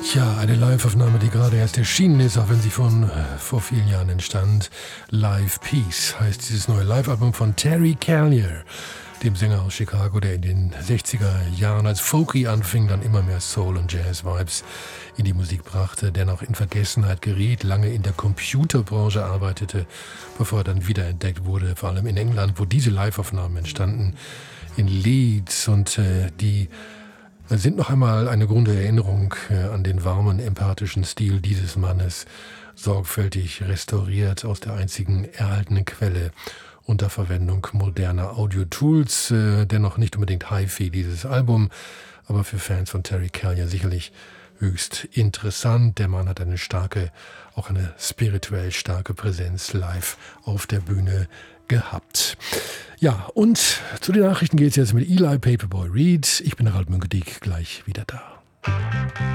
Ja, eine Live-Aufnahme, die gerade erst erschienen ist, auch wenn sie vor vielen Jahren entstand. Live Peace heißt dieses neue Live-Album von Terry Callier, dem Sänger aus Chicago, der in den 60er Jahren als Folky anfing, dann immer mehr Soul- und Jazz-Vibes in die Musik brachte, dennoch in Vergessenheit geriet, lange in der Computerbranche arbeitete, bevor er dann wiederentdeckt wurde, vor allem in England, wo diese Live-Aufnahmen entstanden, in Leeds, und die sind noch einmal eine Grunderinnerung an den warmen, empathischen Stil dieses Mannes, sorgfältig restauriert aus der einzigen erhaltenen Quelle unter Verwendung moderner Audio-Tools. Dennoch nicht unbedingt Hi-Fi, dieses Album, aber für Fans von Terry Callier sicherlich höchst interessant. Der Mann hat eine starke, auch eine spirituell starke Präsenz live auf der Bühne gehabt. Ja, und zu den Nachrichten geht es jetzt mit Eli Paperboy Reed. Ich bin Harald Münkedieck, gleich wieder da.